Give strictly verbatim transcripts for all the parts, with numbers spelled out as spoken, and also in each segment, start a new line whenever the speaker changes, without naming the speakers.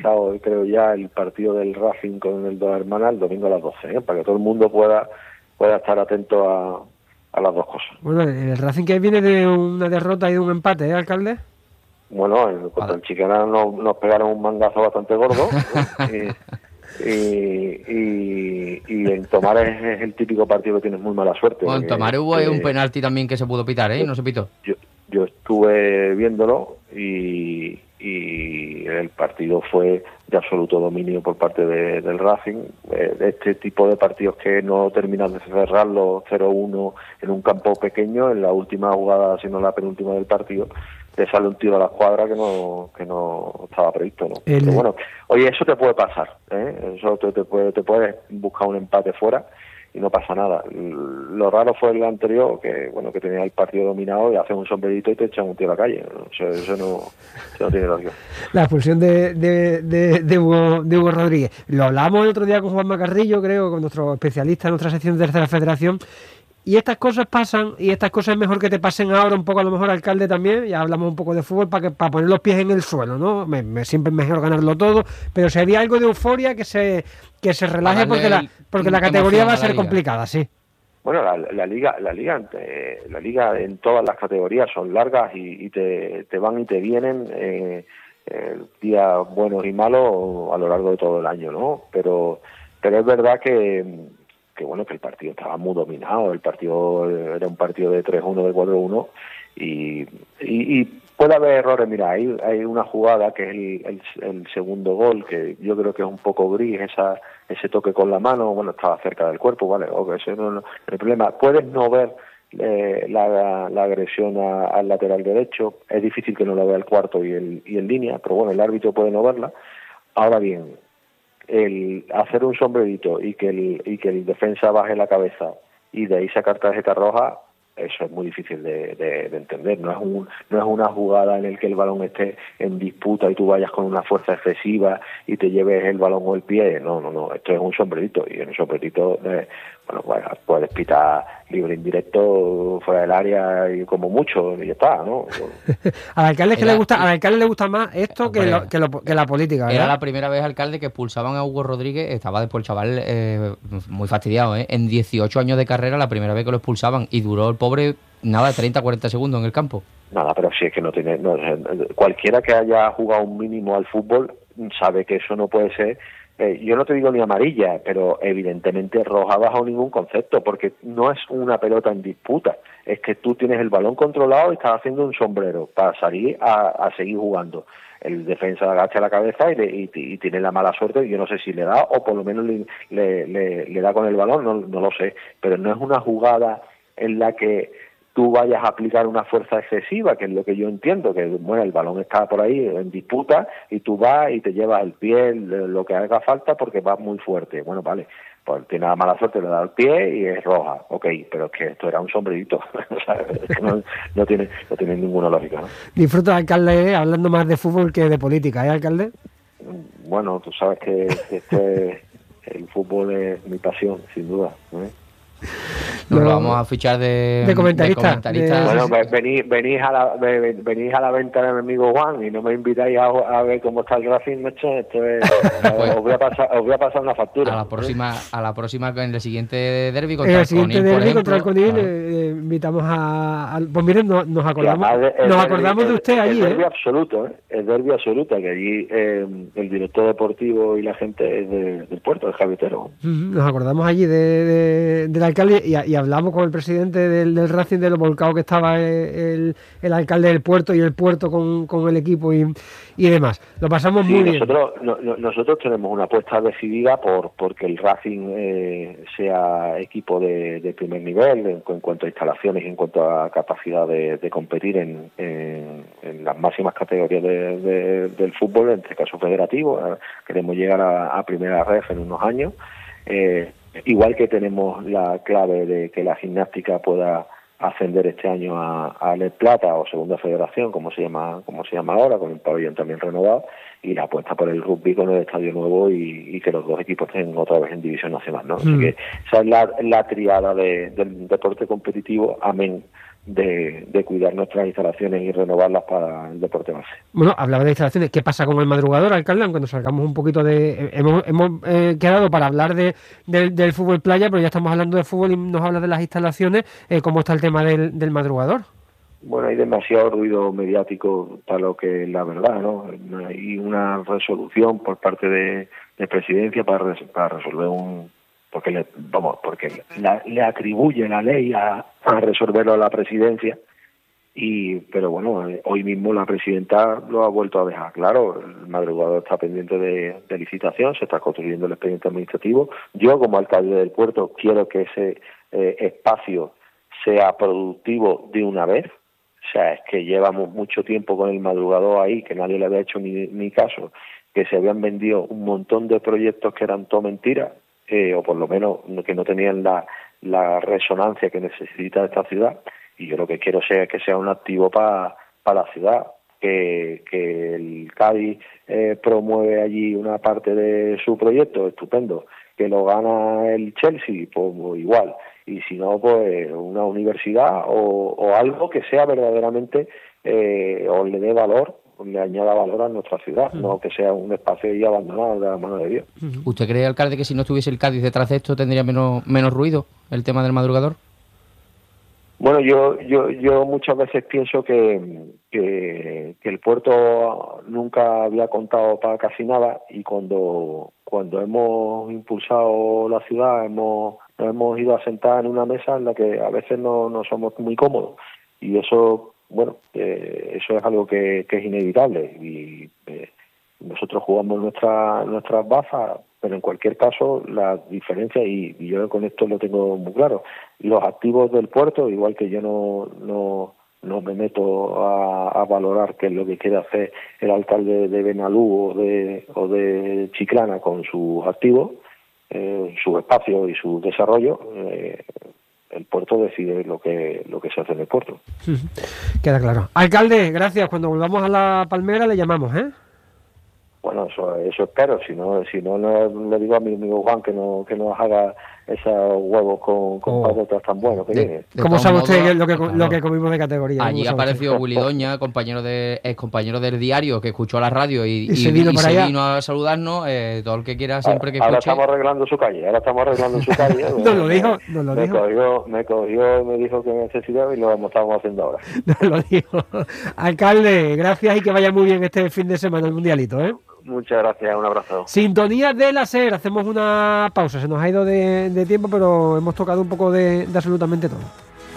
televisado, creo ya, el partido del Racing con el Dos Hermanas el domingo a las doce, ¿eh? Para que todo el mundo pueda pueda estar atento a, a las dos cosas.
Bueno, el Racing que viene de una derrota y de un empate, ¿eh, alcalde?
Bueno, el, contra el Chiquena nos, nos pegaron un mangazo bastante gordo, ¿eh? y, y, y, y en Tomares es el típico partido que tienes muy mala suerte.
Bueno, en Tomares hubo
eh,
un penalti también que se pudo pitar, ¿eh?
Yo,
no se pitó.
Yo, yo estuve viéndolo y, y el partido fue de absoluto dominio por parte de, del Racing. Eh, este tipo de partidos que no terminan de cerrarlo cero uno en un campo pequeño, en la última jugada, sino la penúltima del partido, te sale un tiro a la escuadra que no que no estaba previsto, ¿no?
El...
Pero bueno, oye, eso te puede pasar, ¿eh? Eso te, te, puede, te puedes buscar un empate fuera y no pasa nada. Lo raro fue el anterior, que bueno, que tenía el partido dominado y haces un sombrerito y te echan un tío a la calle. Eso, eso, no, eso no tiene lógica.
La expulsión de, de, de, de, Hugo, de Hugo Rodríguez. Lo hablábamos el otro día con Juan Macarrillo, creo, con nuestro especialista en nuestra sección de Tercera Federación. Y estas cosas pasan, y estas cosas es mejor que te pasen ahora un poco, a lo mejor, alcalde, también. Ya hablamos un poco de fútbol para que para poner los pies en el suelo, ¿no? Me, me, siempre es mejor ganarlo todo, pero si había algo de euforia, que se que se relaje, porque la porque la categoría va a ser complicada, sí.
Bueno, la, la liga, la liga, eh, la liga en todas las categorías son largas y, y te, te van y te vienen eh, eh, días buenos y malos a lo largo de todo el año, ¿no? Pero, pero es verdad que que bueno, que el partido estaba muy dominado, el partido era un partido de tres uno, de cuatro uno, y, y, y puede haber errores. Mira, hay, hay una jugada que es el, el, el segundo gol, que yo creo que es un poco gris, esa ese toque con la mano, bueno, estaba cerca del cuerpo, vale, okay, ese no, no, el problema, puedes no ver eh, la, la agresión a, al lateral derecho, es difícil que no la vea el cuarto y el, y en línea, pero bueno, el árbitro puede no verla. Ahora bien, el hacer un sombrerito y que el y que el defensa baje la cabeza y de ahí sacar tarjeta roja, eso es muy difícil de, de, de entender. No es un no es una jugada en el que el balón esté en disputa y tú vayas con una fuerza excesiva y te lleves el balón o el pie. No, no, no. Esto es un sombrerito y en un sombrerito, eh, bueno, bueno, puedes pitar libre indirecto fuera del área y como mucho y ya está, ¿no?
Al alcalde que le gusta, al alcalde le gusta más esto que, lo, que, lo, que la política, ¿verdad?
Era la primera vez, alcalde, que expulsaban a Hugo Rodríguez. Estaba después el chaval eh, muy fastidiado, ¿eh? En dieciocho años de carrera, la primera vez que lo expulsaban, y duró el pobre nada, treinta a cuarenta segundos en el campo.
Nada, pero si es que no tiene, no, cualquiera que haya jugado un mínimo al fútbol sabe que eso no puede ser. Eh, yo no te digo ni amarilla, pero evidentemente roja bajo ningún concepto, porque no es una pelota en disputa, es que tú tienes el balón controlado y estás haciendo un sombrero para salir a, a seguir jugando. El defensa agacha la cabeza y, le, y, y tiene la mala suerte, yo no sé si le da o por lo menos le, le, le, le da con el balón, no, no lo sé, pero no es una jugada en la que tú vayas a aplicar una fuerza excesiva, que es lo que yo entiendo, que bueno, el balón está por ahí en disputa y tú vas y te llevas el pie, lo que haga falta, porque vas muy fuerte. Bueno, vale, pues tiene la mala suerte, le da el pie y es roja, ok, pero es que esto era un sombrerito, es que no, no, tiene, no tiene ninguna lógica, ¿no?
Disfruta, alcalde, hablando más de fútbol que de política, ¿eh, alcalde?
Bueno, tú sabes que esto es, el fútbol es mi pasión, sin duda, ¿eh?
Nos lo vamos a fichar de,
de comentarista.
De comentarista.
De... Bueno, venís, venís, a la, venís a la venta de mi amigo Juan y no me invitáis a, a ver cómo está el Racing, macho. Esto es, pues, os, voy a pasar, os voy a pasar una factura.
A la próxima, ¿eh? a la próxima en el siguiente derbi
contra en el, el siguiente
Conil,
derbi contra el Conil, claro. eh, invitamos a, a... Pues miren, nos, nos acordamos, el, el nos acordamos derbi, de usted
el,
allí.
El derbi
¿eh?
absoluto, ¿eh? El derbi absoluto, que allí eh, el director deportivo y la gente es de, del puerto, del Javitero.
Nos acordamos allí de, de, del alcalde y, y hablamos con el presidente del, del Racing, de lo volcado que estaba el, el alcalde del puerto y el puerto con, con el equipo y, y demás. Lo pasamos
sí,
muy
nosotros,
bien.
No, no, nosotros tenemos una apuesta decidida por porque el Racing eh, sea equipo de, de primer nivel en, en cuanto a instalaciones y en cuanto a capacidad de, de competir en, en, en las máximas categorías de, de, del fútbol, en este caso federativo. Queremos llegar a, a primera ref en unos años. Eh, Igual que tenemos la clave de que la gimnástica pueda ascender este año a, a L E D Plata o Segunda Federación, como se llama como se llama ahora, con un pabellón también renovado, y la apuesta por el rugby con el estadio nuevo y, y que los dos equipos estén otra vez en división nacional, ¿no? Mm. Así que esa es la, la triada de, del deporte competitivo, amén de, de cuidar nuestras instalaciones y renovarlas para el deporte base.
Bueno, hablaba de instalaciones. ¿Qué pasa con el madrugador, alcalde? Cuando salgamos un poquito de... Hemos, hemos eh, quedado para hablar de, de, del fútbol playa, pero ya estamos hablando de fútbol y nos habla de las instalaciones. Eh, ¿Cómo está el tema del, del madrugador?
Bueno, hay demasiado ruido mediático para lo que es la verdad, ¿no? Hay una resolución por parte de, de Presidencia para, para resolver un... porque le, vamos, porque la, le atribuye la ley a, a resolverlo a la Presidencia, y pero bueno, hoy mismo la Presidenta lo ha vuelto a dejar claro. El madrugador está pendiente de, de licitación, se está construyendo el expediente administrativo. Yo, como alcalde del puerto, quiero que ese eh, espacio sea productivo de una vez. O sea, es que llevamos mucho tiempo con el madrugador ahí, que nadie le había hecho ni, ni caso, que se habían vendido un montón de proyectos que eran todo mentiras, eh, o por lo menos que no tenían la, la resonancia que necesita esta ciudad. Y yo lo que quiero es que sea un activo para pa la ciudad, que, que el Cádiz eh, promueve allí una parte de su proyecto, estupendo, que lo gana el Chelsea, pues igual. Y si no, pues una universidad o, o algo que sea verdaderamente, eh, o le dé valor, o le añada valor a nuestra ciudad, uh-huh. no que sea un espacio ahí abandonado de la mano de Dios.
Uh-huh. ¿Usted cree, alcalde, que si no estuviese el Cádiz detrás de esto tendría menos, menos ruido el tema del madrugador?
Bueno, yo yo yo muchas veces pienso que, que, que el puerto nunca había contado para casi nada, y cuando, cuando hemos impulsado la ciudad, hemos nos hemos ido a sentar en una mesa en la que a veces no, no somos muy cómodos, y eso, bueno, eh, eso es algo que, que es inevitable, y eh, nosotros jugamos nuestra, nuestras bazas, pero en cualquier caso la diferencia, y, y yo con esto lo tengo muy claro, los activos del puerto, igual que yo no no, no me meto a, a valorar qué es lo que quiere hacer el alcalde de Benalú o de, o de Chiclana con sus activos, Eh, su espacio y su desarrollo, eh, el puerto decide lo que lo que se hace en el puerto.
Queda claro. Alcalde, gracias. Cuando volvamos a la Palmera le llamamos, ¿eh?
Bueno, eso eso espero. Si no, si no, no le digo a mi amigo Juan que no que nos haga esos huevos con, con oh. patatas tan buenos que tiene.
¿Cómo sabe usted modos, lo que claro. lo que comimos de categoría?
Allí apareció Willy Doña, compañero de ex compañero del diario, que escuchó la radio y,
y, y se, vino,
y
por
se
allá.
vino a saludarnos. Eh, todo el que quiera, siempre que
ahora
escuche.
Ahora estamos arreglando su calle, ahora estamos arreglando su calle.
Nos lo dijo, nos lo
me
dijo.
Cogió, me cogió y me dijo que necesitaba y lo estamos haciendo ahora.
Nos lo dijo. Alcalde, gracias y que vaya muy bien este fin de semana el Mundialito, ¿eh?
Muchas gracias, un abrazo.
Sintonía de la SER, hacemos una pausa, se nos ha ido de, de tiempo, pero hemos tocado un poco de, de absolutamente todo.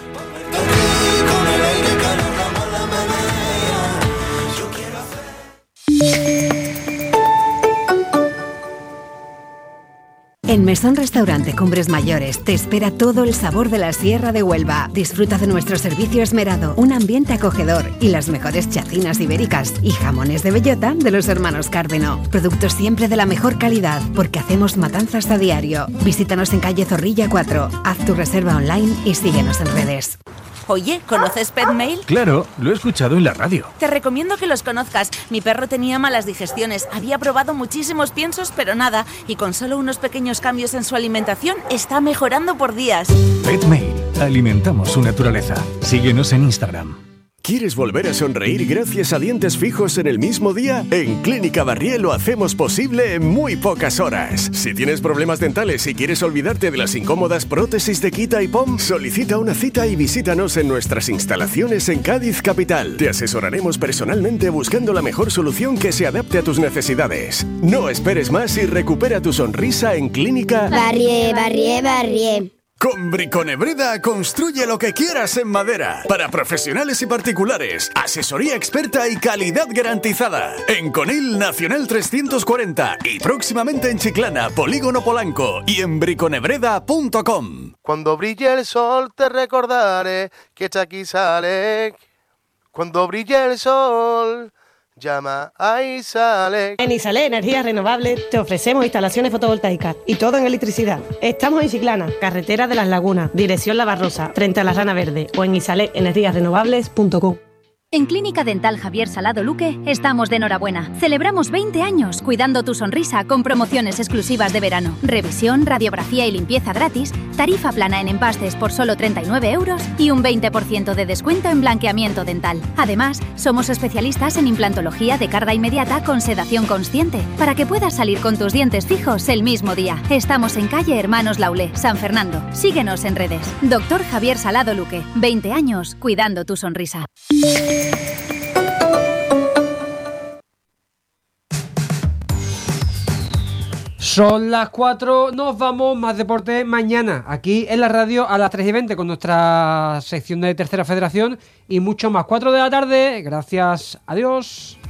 En Mesón Restaurante Cumbres Mayores te espera todo el sabor de la Sierra de Huelva. Disfruta de nuestro servicio esmerado, un ambiente acogedor y las mejores chacinas ibéricas y jamones de bellota de los hermanos Cárdeno. Productos siempre de la mejor calidad, porque hacemos matanzas a diario. Visítanos en calle Zorrilla cuatro, haz tu reserva online y síguenos en redes.
Oye, ¿conoces Petmail?
Claro, lo he escuchado en la radio.
Te recomiendo que los conozcas. Mi perro tenía malas digestiones, había probado muchísimos piensos, pero nada, y con solo unos pequeños cambios en su alimentación está mejorando por días.
Petmail, alimentamos su naturaleza. Síguenos en Instagram.
¿Quieres volver a sonreír gracias a dientes fijos en el mismo día? En Clínica Barrié lo hacemos posible en muy pocas horas. Si tienes problemas dentales y quieres olvidarte de las incómodas prótesis de quita y pom, solicita una cita y visítanos en nuestras instalaciones en Cádiz capital. Te asesoraremos personalmente buscando la mejor solución que se adapte a tus necesidades. No esperes más y recupera tu sonrisa en Clínica
Barrié, Barrié, Barrié.
Con Briconebreda construye lo que quieras en madera. Para profesionales y particulares, asesoría experta y calidad garantizada. En Conil Nacional trescientos cuarenta y próximamente en Chiclana, Polígono Polanco y en briconebreda punto com.
Cuando brille el sol te recordaré que Chucky sale. Cuando brille el sol... llama a Isalec.
En Isalec Energías Renovables te ofrecemos instalaciones fotovoltaicas y todo en electricidad. Estamos en Chiclana, carretera de las Lagunas, dirección La Barrosa, frente a la Rana Verde, o en isalec energías renovables punto com.
En Clínica Dental Javier Salado Luque estamos de enhorabuena. Celebramos veinte años cuidando tu sonrisa con promociones exclusivas de verano. Revisión, radiografía y limpieza gratis, tarifa plana en empastes por solo treinta y nueve euros y un veinte por ciento de descuento en blanqueamiento dental. Además, somos especialistas en implantología de carga inmediata con sedación consciente para que puedas salir con tus dientes fijos el mismo día. Estamos en calle Hermanos Laulé, San Fernando. Síguenos en redes. Doctor Javier Salado Luque. veinte años cuidando tu sonrisa.
Son las cuatro, nos vamos, más deporte mañana, aquí en la radio a las tres y veinte con nuestra sección de Tercera Federación y mucho más. cuatro de la tarde, gracias, adiós.